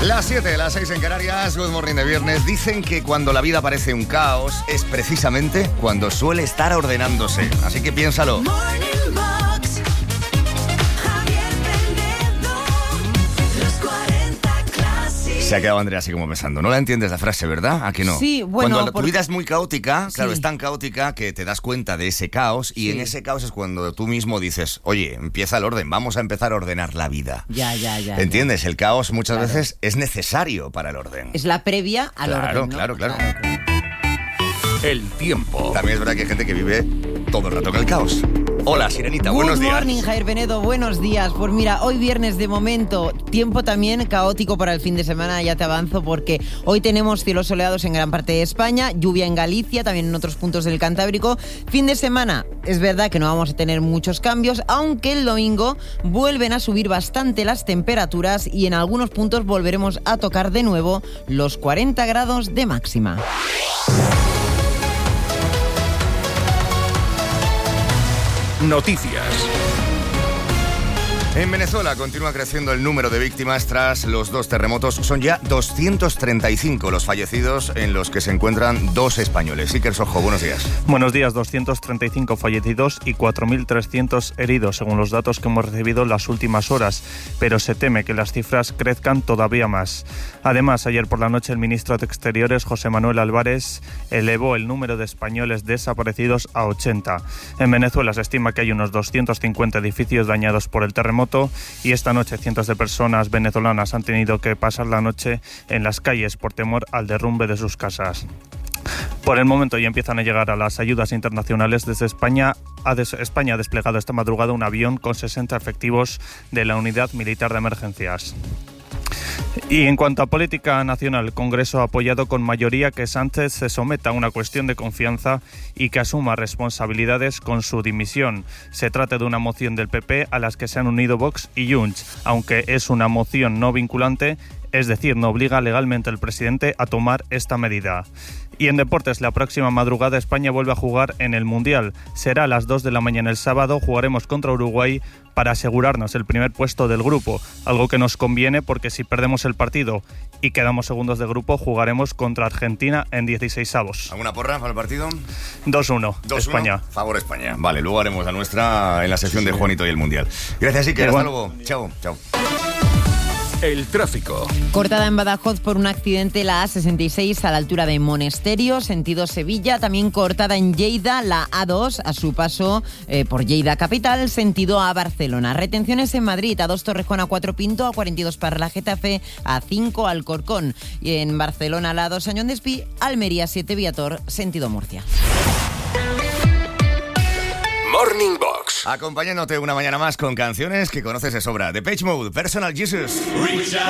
Las 7, las 6 en Canarias, Good Morning de viernes. Dicen que cuando la vida parece un caos es precisamente cuando suele estar ordenándose. Así que piénsalo. Se ha quedado Andrea así como pensando. No la entiendes la frase, ¿verdad? ¿A que no? Sí, bueno... Cuando tu vida es muy caótica, claro, es tan caótica que te das cuenta de ese caos y en ese caos es cuando tú mismo dices, oye, empieza el orden, vamos a empezar a ordenar la vida. Ya. ¿Entiendes? El caos muchas veces es necesario para el orden. Es la previa al orden, ¿no? Claro. El tiempo. También es verdad que hay gente que vive todo el rato en el caos. Hola, Sirenita, buenos días. Good morning, Jair Penedo, buenos días. Pues mira, hoy viernes de momento, tiempo también caótico para el fin de semana, ya te avanzo, porque hoy tenemos cielos soleados en gran parte de España, lluvia en Galicia, también en otros puntos del Cantábrico. Fin de semana, es verdad que no vamos a tener muchos cambios, aunque el domingo vuelven a subir bastante las temperaturas y en algunos puntos volveremos a tocar de nuevo los 40 grados de máxima. Noticias. En Venezuela continúa creciendo el número de víctimas tras los 2 terremotos. Son ya 235 los fallecidos, en los que se encuentran 2 españoles. Iker Sojo, buenos días. Buenos días, 235 fallecidos y 4.300 heridos, según los datos que hemos recibido en las últimas horas, pero se teme que las cifras crezcan todavía más. Además, ayer por la noche el ministro de Exteriores, José Manuel Álvarez, elevó el número de españoles desaparecidos a 80. En Venezuela se estima que hay unos 250 edificios dañados por el terremoto y esta noche cientos de personas venezolanas han tenido que pasar la noche en las calles por temor al derrumbe de sus casas. Por el momento ya empiezan a llegar a las ayudas internacionales desde España. España ha desplegado esta madrugada un avión con 60 efectivos de la Unidad Militar de Emergencias. Y en cuanto a política nacional, el Congreso ha apoyado con mayoría que Sánchez se someta a una cuestión de confianza y que asuma responsabilidades con su dimisión. Se trata de una moción del PP a las que se han unido Vox y Junts, aunque es una moción no vinculante, es decir, no obliga legalmente al presidente a tomar esta medida. Y en deportes, la próxima madrugada España vuelve a jugar en el Mundial. Será a las 2 de la mañana el sábado, jugaremos contra Uruguay para asegurarnos el primer puesto del grupo, algo que nos conviene porque si perdemos el partido y quedamos segundos de grupo, jugaremos contra Argentina en 16avos. ¿Alguna porra para el partido? 2-1, España. Favor España. Vale, luego haremos la nuestra en la sección de Juanito y el Mundial. Gracias, Iker. Hasta luego. Chao. El tráfico. Cortada en Badajoz por un accidente la A66 a la altura de Monesterio, sentido Sevilla. También cortada en Lleida la A2 a su paso por Lleida capital, sentido a Barcelona. Retenciones en Madrid, A2 Torrejón, A4 Pinto, A42 para la Getafe, A5 Alcorcón. Y en Barcelona la A2 Añón de Espí, Almería 7 Viator, sentido Murcia. Morning Box. Acompañándote una mañana más con canciones que conoces de sobra. Depeche Mode, Personal Jesus.